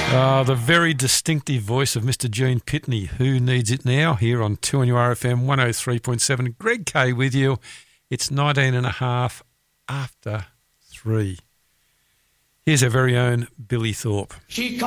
The very distinctive voice of Mr. Gene Pitney. Who needs it now? Here on 2NURFM 103.7. Greg Kay with you. It's 19 and a half after 3. Here's our very own Billy Thorpe.